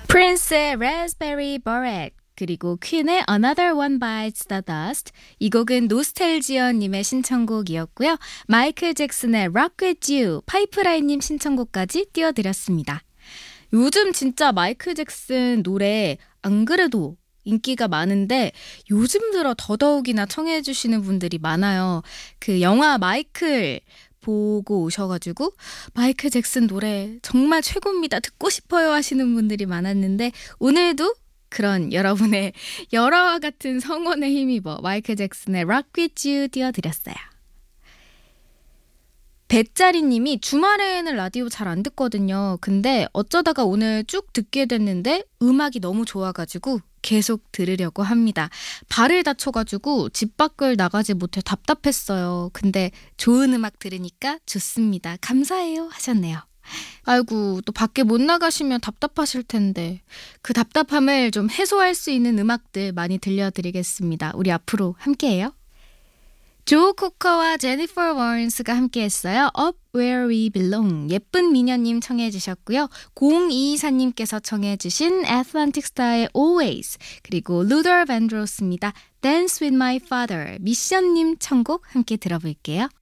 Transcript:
프린스의 Raspberry Beret 그리고 퀸의 Another One Bites the Dust 이 곡은 노스텔지어님의 신청곡이었고요. 마이클 잭슨의 Rock With You 파이프라인님 신청곡까지 띄워드렸습니다. 요즘 진짜 마이클 잭슨 노래 안 그래도 인기가 많은데 요즘 들어 더더욱이나 청해 주시는 분들이 많아요. 그 영화 마이클 보고 오셔가지고 마이클 잭슨 노래 정말 최고입니다. 듣고 싶어요 하시는 분들이 많았는데 오늘도 그런 여러분의 열화와 같은 성원에 힘입어 마이클 잭슨의 Rock With You 띄워드렸어요. 배짜리님이 주말에는 라디오 잘 안 듣거든요. 근데 어쩌다가 오늘 쭉 듣게 됐는데 음악이 너무 좋아가지고 계속 들으려고 합니다. 발을 다쳐가지고 집 밖을 나가지 못해 답답했어요. 근데 좋은 음악 들으니까 좋습니다. 감사해요 하셨네요. 아이고 또 밖에 못 나가시면 답답하실 텐데 그 답답함을 좀 해소할 수 있는 음악들 많이 들려드리겠습니다. 우리 앞으로 함께해요. 조 코커와 제니퍼 워런스가 함께했어요. Up Where We Belong. 예쁜 미녀님 청해 주셨고요. 0224님께서 청해 주신 Atlantic Star의 Always 그리고 루더 밴드로스입니다. Dance With My Father. 미션님 청곡 함께 들어볼게요.